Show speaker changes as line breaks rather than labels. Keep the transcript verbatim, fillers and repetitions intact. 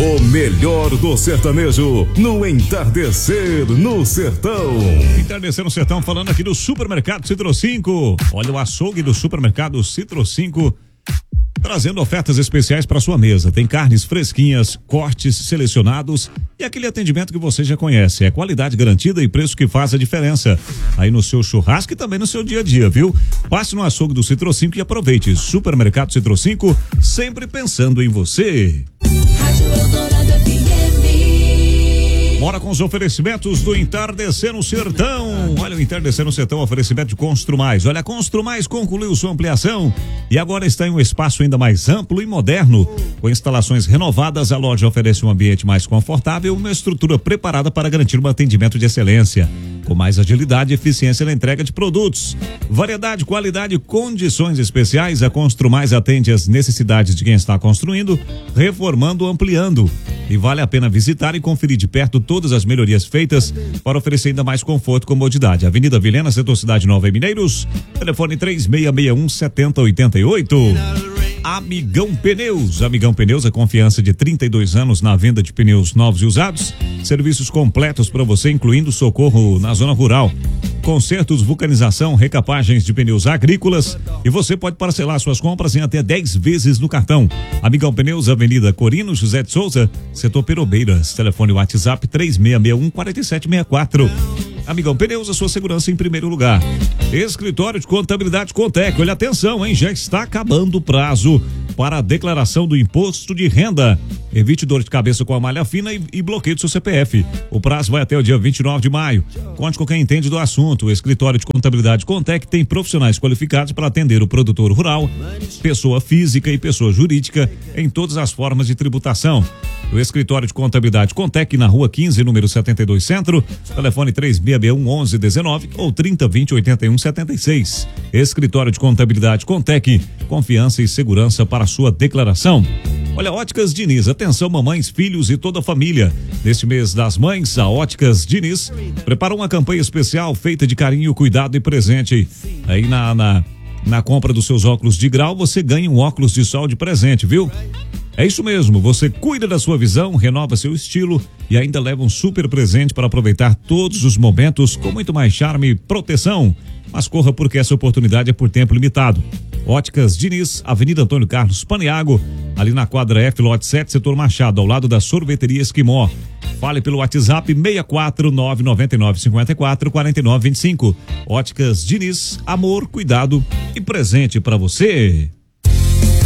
O melhor do sertanejo no Entardecer no Sertão.
Entardecer no Sertão, falando aqui do Supermercado Citro cinco. Olha o açougue do Supermercado Citro cinco, trazendo ofertas especiais para sua mesa. Tem carnes fresquinhas, cortes selecionados e aquele atendimento que você já conhece. É qualidade garantida e preço que faz a diferença aí no seu churrasco e também no seu dia a dia, viu? Passe no açougue do Citro cinco e aproveite. Supermercado Citro cinco, sempre pensando em você. Bora com os oferecimentos do Entardecer no Sertão. Olha o Entardecer no Sertão, oferecimento de Constru Mais. Olha, a Constru Mais concluiu sua ampliação e agora está em um espaço ainda mais amplo e moderno. Com instalações renovadas, a loja oferece um ambiente mais confortável e uma estrutura preparada para garantir um atendimento de excelência. Com mais agilidade e eficiência na entrega de produtos. Variedade, qualidade e condições especiais, a Constru Mais atende às necessidades de quem está construindo, reformando ou ampliando. E vale a pena visitar e conferir de perto todas as melhorias feitas para oferecer ainda mais conforto e comodidade. Avenida Vilhena, Setor Cidade Nova em Mineiros, telefone três seis seis um, sete zero oito oito. Amigão Pneus. Amigão Pneus, a confiança de trinta e dois anos na venda de pneus novos e usados. Serviços completos para você, incluindo socorro na zona rural. Consertos, vulcanização, recapagens de pneus agrícolas e você pode parcelar suas compras em até dez vezes no cartão. Amigão Pneus, Avenida Corino José de Souza, Setor Perobeiras. Telefone WhatsApp três seis seis um, quatro sete seis quatro. Amigão Pneus, a sua segurança em primeiro lugar. Escritório de Contabilidade Contec. Olha, atenção, hein? Já está acabando o prazo para a declaração do imposto de renda. Evite dor de cabeça com a malha fina e, e bloqueio do seu C P F. O prazo vai até o dia vinte e nove de maio. Conte com quem entende do assunto. O Escritório de Contabilidade Contec tem profissionais qualificados para atender o produtor rural, pessoa física e pessoa jurídica em todas as formas de tributação. O Escritório de Contabilidade Contec, na Rua quinze, número setenta e dois, Centro. Telefone três seis seis um, onze dezenove ou trinta, vinte, oitenta e um, setenta e seis. Escritório de Contabilidade Contec, confiança e segurança para a sua declaração. Olha, Óticas Diniz, atenção mamães, filhos e toda a família. Neste mês das mães, a Óticas Diniz preparou uma campanha especial feita de carinho, cuidado e presente. Aí na, na, na compra dos seus óculos de grau, você ganha um óculos de sol de presente, viu? É isso mesmo, você cuida da sua visão, renova seu estilo e ainda leva um super presente para aproveitar todos os momentos com muito mais charme e proteção. Mas corra, porque essa oportunidade é por tempo limitado. Óticas Diniz, Avenida Antônio Carlos Paniago, ali na quadra F, lote sete, Setor Machado, ao lado da Sorveteria Esquimó. Fale pelo WhatsApp seis quatro nove nove nove cinco quatro quatro nove dois cinco. Óticas Diniz, amor, cuidado e presente para você.